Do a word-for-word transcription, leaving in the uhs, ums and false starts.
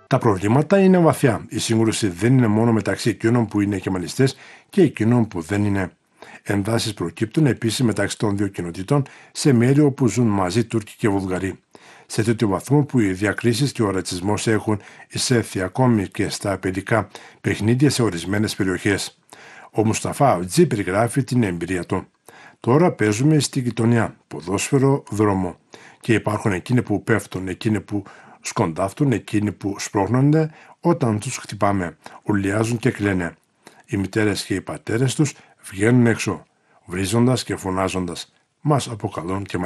Τα προβλήματα είναι βαθιά. Η σύγκρουση δεν είναι μόνο μεταξύ εκείνων που είναι κεμαλιστές και εκείνων που δεν είναι. Εντάσεις προκύπτουν επίσης μεταξύ των δύο κοινοτήτων σε μέρη όπου ζουν μαζί Τούρκοι και Βουλγαροί. Σε τέτοιο βαθμό που οι διακρίσεις και ο ρατσισμός έχουν εισέλθει ακόμη και στα παιδικά παιχνίδια σε ορισμένες περιοχές. Ο Μουσταφά Ατζή περιγράφει την εμπειρία του. Τώρα παίζουμε στη γειτονιά, ποδόσφαιρο, δρόμο. Και υπάρχουν εκείνοι που πέφτουν, εκείνοι που σκοντάφτουν, εκείνοι που σπρώχνονται όταν τους χτυπάμε, ουρλιάζουν και κλαίνε. Οι μητέρες και οι πατέρες τους βγαίνουν έξω, βρίζοντας και φωνάζοντας. Μας αποκαλούν και